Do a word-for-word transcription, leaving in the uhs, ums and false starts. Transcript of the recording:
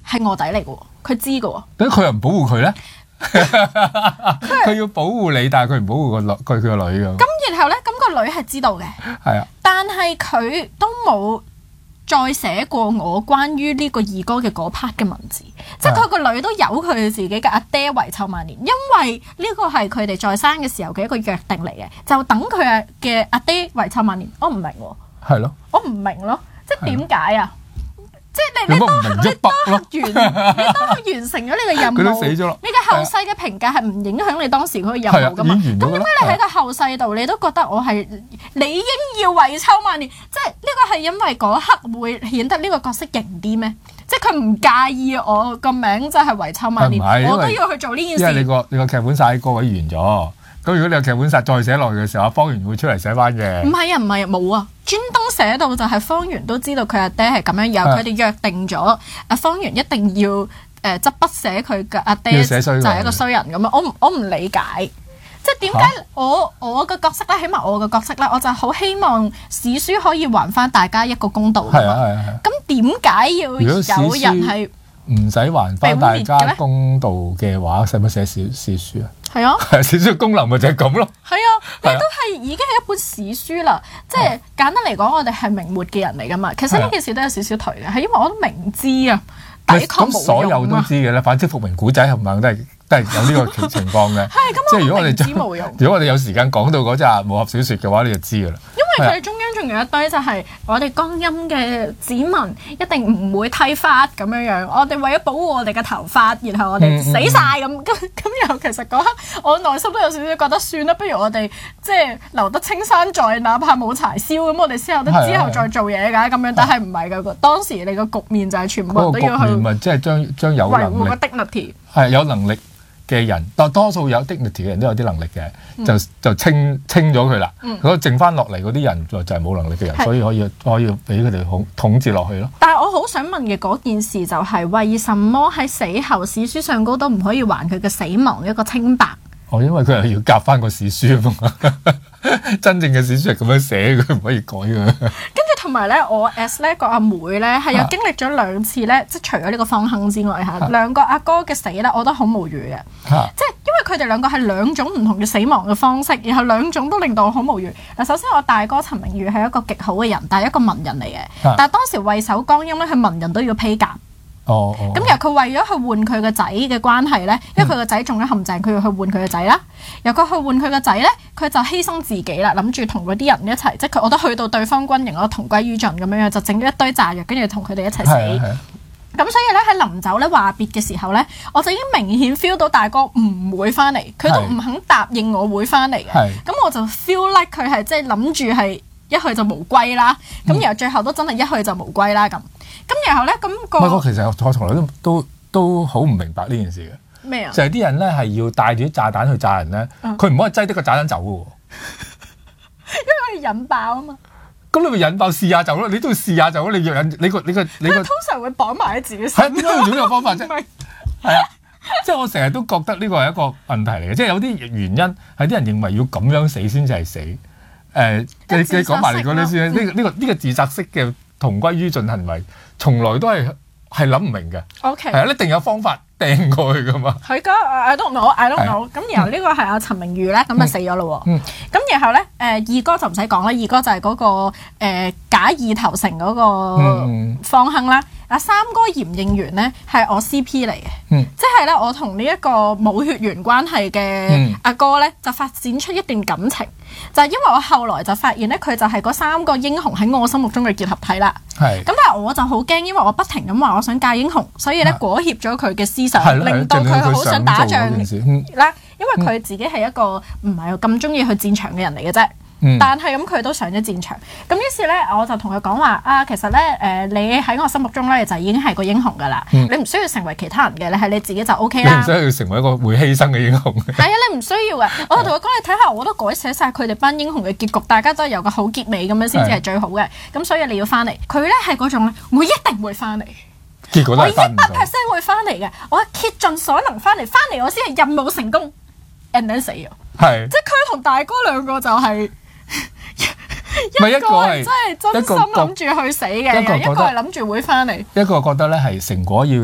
係臥底嚟嘅喎，佢知嘅喎。 咁佢又唔保護佢咧？佢要保護你，但係佢唔保護個女，佢佢個女㗎。 咁然後咧，咁、個女係知道嘅， 係啊， 但係佢都冇再寫過我關於呢個二哥嘅嗰 part 嘅文字，即係佢個女都有佢自己嘅阿爹遺臭萬年，因為呢個係佢哋在生嘅時候嘅一個約定嚟嘅，就等佢嘅阿爹遺臭萬年。我唔明喎， 係咯， 我唔明咯，即係點解啊？即係你你你都唔當明一北咯， 你當完成咗呢個任務， 佢都死咗咯。 你嘅後世嘅評價係唔影響你當時嗰個任係啊， 務噶嘛？ 已經完咗㗎啦。 咁點解你喺個後世度，你都覺得我係理應要遺臭萬年？即係呢個係因為嗰刻會顯得呢個角色型啲咩？即係佢唔介意我個名就係遺臭萬年，我都要去做呢件事。 因為你個你個劇本殺喺嗰位完咗，咁如果你個劇本殺再寫落去嘅時候，阿方圓會出嚟寫翻嘅。 唔係啊，唔係啊，冇啊，專登寫到就係方圓都知道佢阿爹係咁樣，有佢哋約定咗，阿方圓一定要誒執筆寫佢嘅阿爹就係一個衰人咁樣。我唔我唔理解，即係點解我我嘅角色咧，起碼我嘅角色咧，我就好希望史書可以還翻大家一個公道㗎嘛。 係啊係啊係啊。 咁點解要有人係唔使還翻大家公道嘅話，使乜寫史史書啊？ 係啊， 係史書嘅功能咪就係咁咯。 係啊，你都係已經係一本史書啦。即係簡單嚟講，我哋係明末嘅人嚟噶嘛。其實呢件事都有少少頹嘅，係因為我都明知啊，抵抗冇用啊。咁所有都知嘅咧，反正復明古仔冚唪唥都係都係有呢個情況嘅。 係咁， 即係如果我哋知冇用。 如果我哋有時間講到嗰隻武俠小説嘅話，你就知噶啦。 因為佢中間仲有一堆就係我哋江陰嘅子民一定唔會剃髮咁樣樣，我哋為咗保護我哋嘅頭髮，然後我哋死晒咁，咁咁又其實嗰刻我內心都有少少覺得算啦，不如我哋即係留得青山在，哪怕冇柴燒，咁我哋先有得之後再做嘢㗎咁樣。但係唔係㗎，當時你個局面就係全部人都要去咪即係將將有能力維護個 dignity 係有能力嘅人，多多數有 dignity 嘅人都有啲能力嘅， 嗯、 就就清清咗佢啦。咁、嗯、剩翻落嚟嗰啲人就就係冇能力嘅人，所以可以可以俾佢哋統統治落去咯。 但係我好想問嘅嗰件事就係、是，為什麼喺死後史書上高都唔可以還佢嘅死亡一個清白？ 哦，因為佢係要夾翻個史書啊嘛，真正嘅史書係咁樣寫，佢唔可以改嘅。跟住同埋咧，我 as 咧個阿妹咧係有經歷咗兩次咧，即係除咗呢個方亨之外嚇，兩個阿哥嘅死咧，我都好無語嘅。即係因為佢哋兩個係兩種唔同嘅死亡嘅方式，然後兩種都令到我好無語。嗱，首先我大哥陳明宇係一個極好嘅人，但係一個文人嚟嘅。但係當時為守江陰咧，佢文人都要披甲。 哦哦， 咁由佢為咗去換佢個仔嘅關係咧，因為佢個仔中咗陷阱，佢要去換佢個仔啦。由佢去換佢個仔咧，佢就犧牲自己啦，諗住同嗰啲人一齊，即係佢我都去到對方軍營，我同歸於盡咁樣樣，就整咗一堆炸藥，跟住同佢哋一齊死。咁所以咧喺臨走咧話別嘅時候咧，我就已經明顯 feel 到大哥唔會翻嚟，佢都唔肯答應我會翻嚟嘅。咁我就 feel like 佢係即係諗住係一去就無歸啦。咁、嗯、然後最後都真係一去就無歸啦咁。咁然後咧，咁、那個不過其實我從來都都都好唔明白呢件事嘅。 咩啊？ 就係啲人咧係要帶住啲炸彈去炸人咧，佢唔可以擠得個炸彈走嘅喎， 因為佢引爆啊嘛。 咁你咪引爆試下走咯，你都要試下走咯。你要引你個你個你個通常會綁埋喺自己身。 係點解要用呢個方法啫？係啊，即係我成日都覺得呢個係一個問題嚟嘅，即係有啲原因係啲人認為要咁樣死先至係死。誒、呃，你你講埋嚟嗰啲先，呢、嗯這個呢、這個呢、這個自責式嘅同歸於盡行為，從來都係係諗唔明嘅。 OK， 係啊，一定有方法掟過去噶嘛。 係噶 ，I don't know，I don't know。咁然後呢個係阿陳明宇咧，咁就死咗咯。 嗯。 咁然後咧，誒、呃、二哥就唔使講啦，二哥就係嗰、那個、呃、假意投誠嗰個方亨啦。阿、嗯、三哥嚴應元咧係我 C P 嚟嘅， 嗯、 即係咧我同呢一個冇血緣關係嘅阿哥咧就發展出一段感情，就係、是、因為我後來就發現咧佢就係嗰三個英雄喺我心目中嘅結合體啦。係。咁但係我就好驚，因為我不停咁話我想嫁英雄，所以咧裹挾咗佢嘅思想，令到佢好想打仗啦。因為佢自己係一個唔係咁中意去戰場嘅人嚟嘅啫。嗯、但係咁佢都上咗戰場，咁於是咧我就同佢講話啊，其實咧誒、呃、你喺我心目中咧就已經係個英雄噶啦、嗯，你唔需要成為其他人嘅，你係你自己就 O K 啦。你唔需要成為一個會犧牲嘅英雄。係啊，你唔需要嘅。我同佢講，你睇下，我都改寫晒佢哋班英雄嘅結局，大家都係有個好結尾咁樣先至係最好嘅。咁所以你要翻嚟，佢咧係嗰種咧，我一定會翻嚟。結果都係翻唔到。我一百 percent 會翻嚟嘅，我竭盡所能翻嚟，翻嚟我先係任務成功 ，and then 死咗。係。即係佢同大哥兩個就係、是。一個係真係真心諗住去死嘅，一個係諗住會翻嚟。一個覺得咧係成果要